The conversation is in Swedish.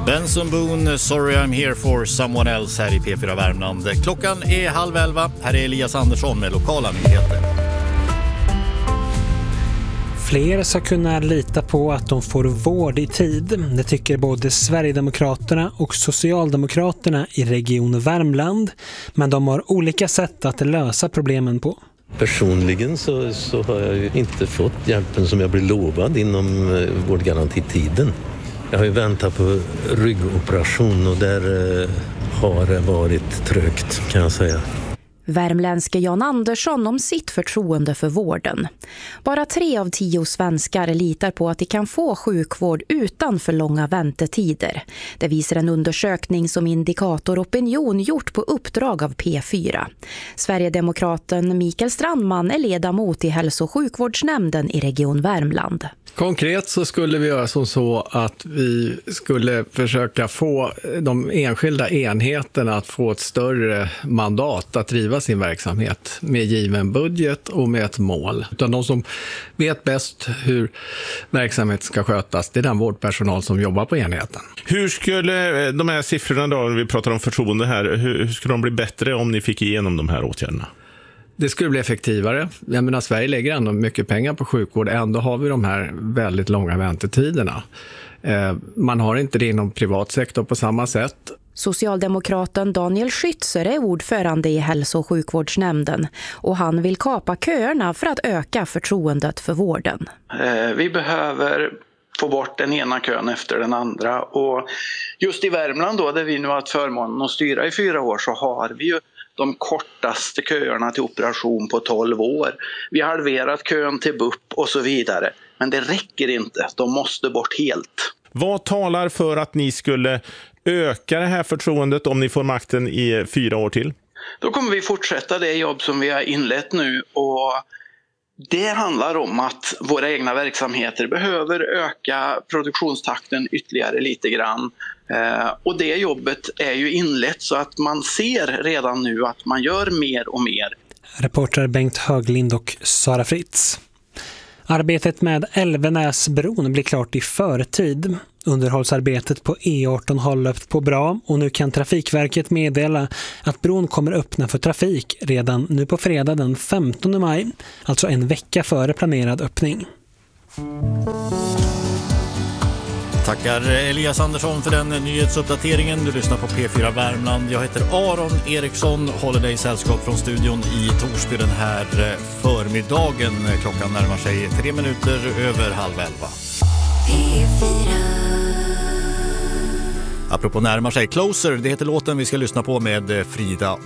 Benson Boone, Sorry I'm here for someone else här i P4 Värmland. Klockan är 10:30. Här är Elias Andersson med lokala nyheter. Fler ska kunna lita på att de får vård i tid. Det tycker både Sverigedemokraterna och Socialdemokraterna i Region Värmland. Men de har olika sätt att lösa problemen på. Personligen så har jag ju inte fått hjälpen som jag blev lovad inom vårdgarantitiden. Jag har ju väntat på ryggoperation och där har det varit trögt, kan jag säga. Värmländske Jan Andersson om sitt förtroende för vården. Bara 3 av 10 svenskar litar på att de kan få sjukvård utan för långa väntetider. Det visar en undersökning som Indikator Opinion gjort på uppdrag av P4. Sverigedemokraten Mikael Strandman är ledamot i hälso- och sjukvårdsnämnden i Region Värmland. Konkret så skulle vi göra som så att vi skulle försöka få de enskilda enheterna att få ett större mandat att driva sin verksamhet med given budget och med ett mål. Utan de som vet bäst hur verksamheten ska skötas, det är den vårdpersonal som jobbar på enheten. Hur skulle de här siffrorna då, vi pratar om förtroende här, hur skulle de bli bättre om ni fick igenom de här åtgärderna? Det skulle bli effektivare. Jag menar, Sverige lägger ändå mycket pengar på sjukvård. Ändå har vi de här väldigt långa väntetiderna. Man har inte det inom privat sektor på samma sätt. Socialdemokraten Daniel Schützer är ordförande i hälso- och sjukvårdsnämnden och han vill kapa köerna för att öka förtroendet för vården. Vi behöver få bort den ena kön efter den andra och just i Värmland då, där vi nu har haft förmånen att styra i 4 år, så har vi ju de kortaste köerna till operation på 12 år. Vi har halverat kön till BUP och så vidare. Men det räcker inte. De måste bort helt. Vad talar för att ni skulle öka det här förtroendet om ni får makten i 4 år till? Då kommer vi fortsätta det jobb som vi har inlett nu, och det handlar om att våra egna verksamheter behöver öka produktionstakten ytterligare lite grann. Och det jobbet är ju inlett så att man ser redan nu att man gör mer och mer. Reporter Bengt Höglind och Sara Fritz. Arbetet med Älvenäsbron blir klart i förtid. Underhållsarbetet på E18 har löpt på bra och nu kan Trafikverket meddela att bron kommer öppna för trafik redan nu på fredag den 15 maj, alltså en vecka före planerad öppning. Tackar Elias Andersson för den nyhetsuppdateringen. Du lyssnar på P4 Värmland. Jag heter Aron Eriksson, håller dig sällskap från studion i Torsby den här förmiddagen. Klockan närmar sig 3 minuter över 10:30. Apropå närmar sig, Closer, det heter låten vi ska lyssna på med Frida